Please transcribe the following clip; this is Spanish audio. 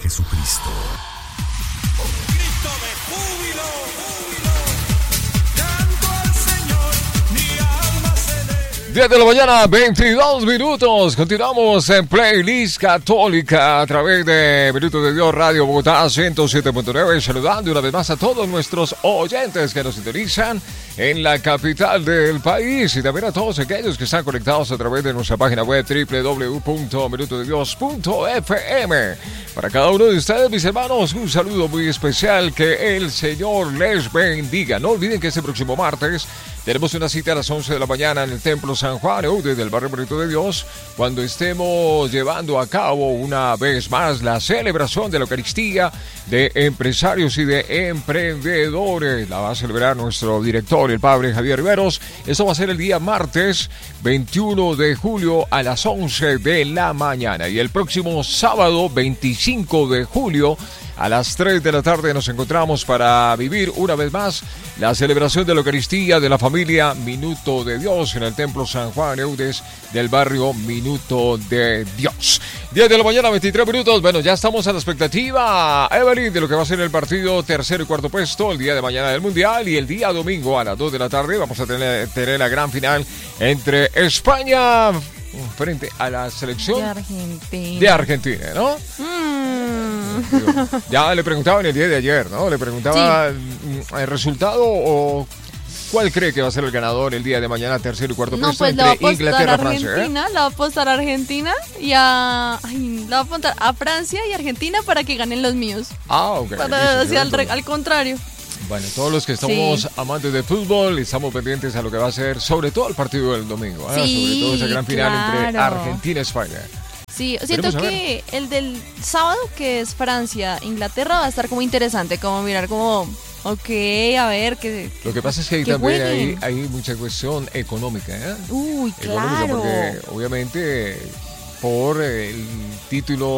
Jesucristo. Un grito de júbilo, júbilo, canto al Señor, mi alma se 10 de la mañana, 22 minutos. Continuamos en Playlist Católica a través de Minuto de Dios Radio Bogotá 107.9. Saludando una vez más a todos nuestros oyentes que nos sintonizan en la capital del país y también a todos aquellos que están conectados a través de nuestra página web www.minutodedios.fm. Para cada uno de ustedes, mis hermanos, un saludo muy especial. Que el Señor les bendiga. No olviden que este próximo martes tenemos una cita a las 11 de la mañana en el Templo San Juan desde el barrio Minuto de Dios, cuando estemos llevando a cabo una vez más la celebración de la Eucaristía de empresarios y de emprendedores. La va a celebrar nuestro director, el padre Javier Riveros. Esto va a ser el día martes 21 de julio a las 11 de la mañana. Y el próximo sábado 25 de julio a las 3 de la tarde nos encontramos para vivir una vez más la celebración de la Eucaristía de la familia Minuto de Dios en el Templo San Juan Eudes del barrio Minuto de Dios. 10 de la mañana, 23 minutos. Bueno, ya estamos a la expectativa, Evelyn, de lo que va a ser el partido tercero y cuarto puesto el día de mañana del Mundial. Y el día domingo a las 2 de la tarde vamos a tener la gran final entre España frente a la selección de Argentina, ¿no? Ya le preguntaba en el día de ayer, ¿no? Le preguntaba el resultado o cuál cree que va a ser el ganador el día de mañana, tercero y cuarto puesto entre Inglaterra y Francia. Le va a apostar a Argentina y le va a apuntar a Francia y Argentina para que ganen los míos. Ah, ok. Al contrario. Bueno, todos los que estamos amantes de fútbol estamos pendientes a lo que va a ser, sobre todo el partido del domingo, sobre todo esa gran final entre Argentina y España. Sí, siento que el del sábado, que es Francia-Inglaterra, va a estar como interesante, como mirar como, ok, a ver qué. Lo que pasa es que ahí también hay mucha cuestión económica, ¿eh? Uy, claro. Porque obviamente por el título